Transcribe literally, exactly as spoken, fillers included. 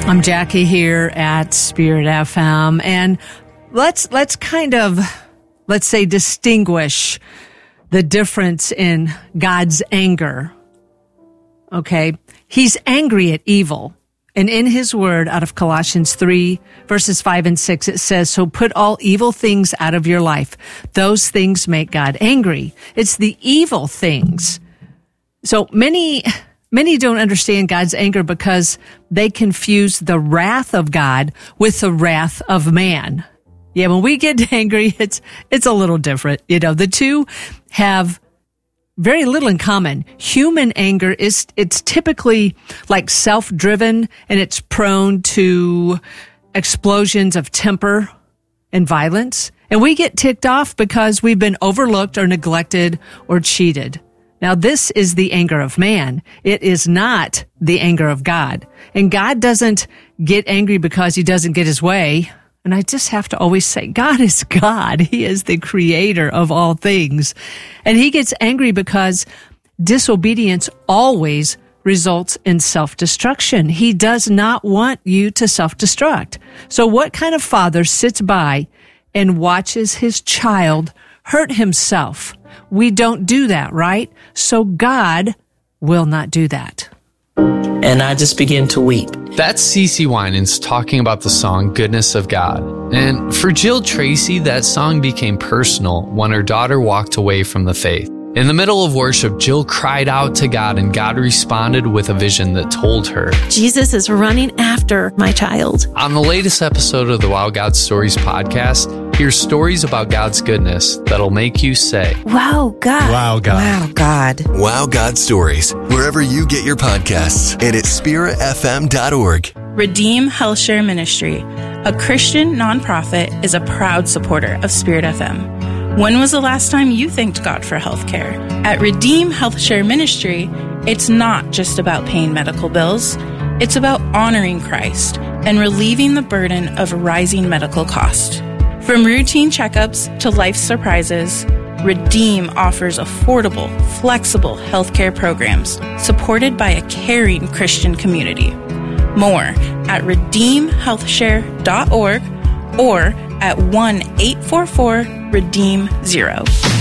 I'm Jackie here at Spirit F M, and let's let's kind of, let's say, distinguish the difference in God's anger. Okay? He's angry at evil. And in his word, out of Colossians three, verses five and six, it says, so put all evil things out of your life. Those things make God angry. It's the evil things. So many... Many don't understand God's anger because they confuse the wrath of God with the wrath of man. Yeah, when we get angry, it's it's a little different. You know, the two have very little in common. Human anger is it's typically like self-driven, and it's prone to explosions of temper and violence. And we get ticked off because we've been overlooked or neglected or cheated. Now, this is the anger of man. It is not the anger of God. And God doesn't get angry because he doesn't get his way. And I just have to always say, God is God. He is the creator of all things. And he gets angry because disobedience always results in self-destruction. He does not want you to self-destruct. So what kind of father sits by and watches his child hurt himself? We don't do that, right? So God will not do that. And I just begin to weep. That's CeCe Winans talking about the song Goodness of God. And for Jill Tracy, that song became personal when her daughter walked away from the faith. In the middle of worship, Jill cried out to God, and God responded with a vision that told her, Jesus is running after my child. On the latest episode of the Wow God Stories podcast, hear stories about God's goodness that'll make you say, Wow, God. Wow, God. Wow, God. Wow God Stories, wherever you get your podcasts, and at spirit f m dot org. Redeem Healthshare Ministry, a Christian nonprofit, is a proud supporter of Spirit F M. When was the last time you thanked God for healthcare? At Redeem Healthshare Ministry, it's not just about paying medical bills. It's about honoring Christ and relieving the burden of rising medical costs. From routine checkups to life surprises, Redeem offers affordable, flexible healthcare programs supported by a caring Christian community. More at redeem healthshare dot org or at one eight four four redeem zero.